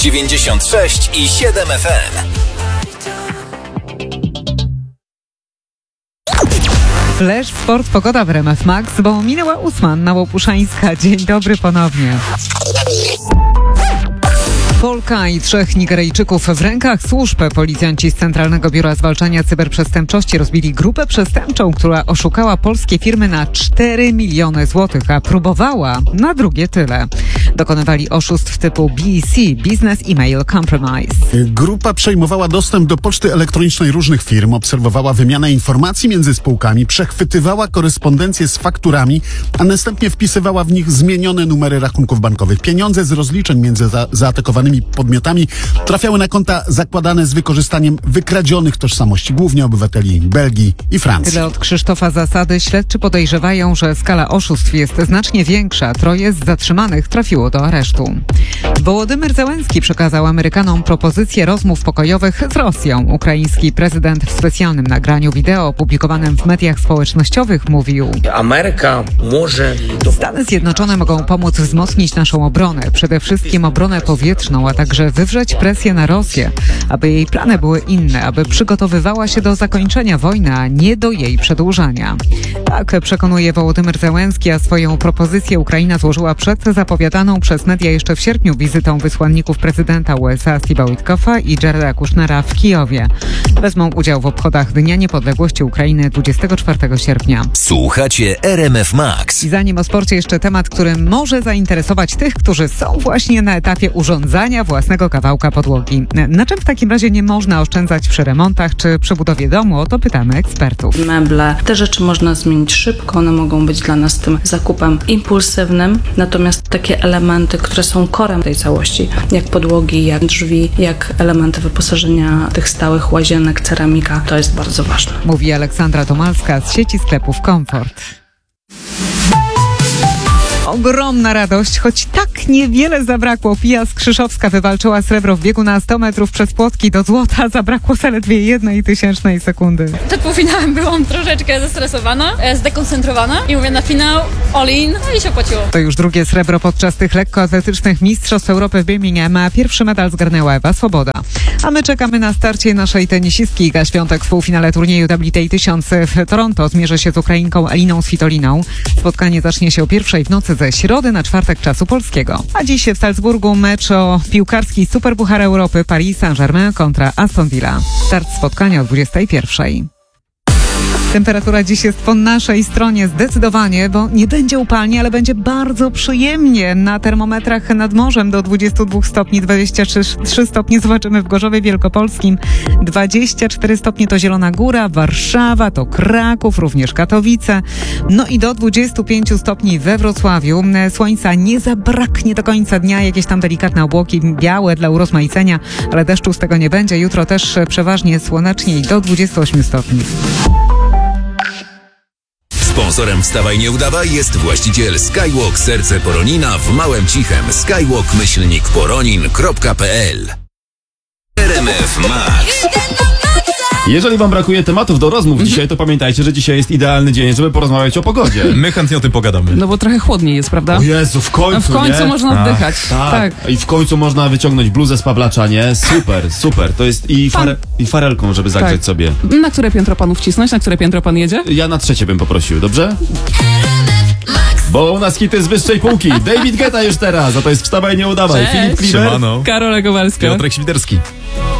96,7 FM. Flash Sport, pogoda w RMF Max, bo minęła 8, Nowopuszańska. Dzień dobry ponownie. Polka i 3 Nigeryjczyków w rękach służb. Policjanci z Centralnego Biura Zwalczania Cyberprzestępczości rozbili grupę przestępczą, która oszukała polskie firmy na 4 miliony złotych, a próbowała na drugie tyle. Dokonywali oszustw typu BEC, Business Email Compromise. Grupa przejmowała dostęp do poczty elektronicznej różnych firm, obserwowała wymianę informacji między spółkami, przechwytywała korespondencję z fakturami, a następnie wpisywała w nich zmienione numery rachunków bankowych. Pieniądze z rozliczeń między zaatakowanymi podmiotami trafiały na konta zakładane z wykorzystaniem wykradzionych tożsamości, głównie obywateli Belgii i Francji. Tyle od Krzysztofa Zasady. Śledczy podejrzewają, że skala oszustw jest znacznie większa. 3 z zatrzymanych trafiło do aresztu. Wołodymyr Zełenski przekazał Amerykanom propozycję rozmów pokojowych z Rosją. Ukraiński prezydent w specjalnym nagraniu wideo opublikowanym w mediach społecznościowych mówił: Ameryka może... Stany Zjednoczone mogą pomóc wzmocnić naszą obronę, przede wszystkim obronę powietrzną, a także wywrzeć presję na Rosję, aby jej plany były inne, aby przygotowywała się do zakończenia wojny, a nie do jej przedłużania. Tak przekonuje Wołodymyr Zełenski, a swoją propozycję Ukraina złożyła przed zapowiadaną przez media jeszcze w sierpniu wizytą wysłanników prezydenta USA Steve'a Witkoffa i Jareda Kushnera w Kijowie. Wezmą udział w obchodach Dnia Niepodległości Ukrainy 24 sierpnia. Słuchacie RMF Max. I zanim o sporcie, jeszcze temat, który może zainteresować tych, którzy są właśnie na etapie urządzania własnego kawałka podłogi. Na czym w takim razie nie można oszczędzać przy remontach czy przy budowie domu? O to pytamy ekspertów. Meble, te rzeczy można zmienić szybko, one mogą być dla nas tym zakupem impulsywnym, natomiast takie elementy, które są korem tej całości, jak podłogi, jak drzwi, jak elementy wyposażenia tych stałych łazienek, ceramika, to jest bardzo ważne. Mówi Aleksandra Tomalska z sieci sklepów Komfort. Ogromna radość, choć tak niewiele zabrakło. Pia Skrzyszowska wywalczyła srebro w biegu na 100 metrów przez płotki. Do złota zabrakło zaledwie 1,001 sekundy. Przed półfinałem byłam troszeczkę zestresowana, zdekoncentrowana i mówię na finał all in, no i się opłaciło. To już drugie srebro podczas tych lekkoatletycznych Mistrzostw Europy w Birmingham, a pierwszy medal zgarnęła Ewa Swoboda. A my czekamy na starcie naszej tenisistki. Iga Świątek w półfinale turnieju WTA 1000 w Toronto zmierzy się z Ukrainką Eliną Svitoliną. Spotkanie zacznie się o 1:00 w nocy ze środy na czwartek czasu polskiego. A dziś w Salzburgu mecz o piłkarski Superpuchar Europy Paris Saint-Germain kontra Aston Villa. Start spotkania o 21:00. Temperatura dziś jest po naszej stronie zdecydowanie, bo nie będzie upalnie, ale będzie bardzo przyjemnie. Na termometrach nad morzem do 22 stopni, 23 stopnie zobaczymy w Gorzowie Wielkopolskim, 24 stopnie to Zielona Góra, Warszawa, to Kraków, również Katowice, no i do 25 stopni we Wrocławiu. Słońca nie zabraknie do końca dnia, jakieś tam delikatne obłoki białe dla urozmaicenia, ale deszczu z tego nie będzie. Jutro też przeważnie słonecznie i do 28 stopni. Sponsorem Wstawaj Nie Udawaj jest właściciel Skywalk Serce Poronina w Małym Cichem. skywalk-poronin.pl. RMF Max. Jeżeli wam brakuje tematów do rozmów dzisiaj, to pamiętajcie, że dzisiaj jest idealny dzień, żeby porozmawiać o pogodzie. My chętnie o tym pogadamy. No bo trochę chłodniej jest, prawda? O Jezu, w końcu, w końcu nie? można oddychać. Tak. I w końcu można wyciągnąć bluzę z Pawlacza, nie? Super, super. To jest i farelką, żeby zagrzeć sobie. Na które piętro panu wcisnąć? Na które piętro pan jedzie? Ja na 3 bym poprosił, dobrze? Bo u nas hity z wyższej półki. David Guetta już teraz, a to jest Wstawaj Nie Udawaj. Cześć. Filip Kliber. Siemano. Karola Kowalska. Piotrek Świderski.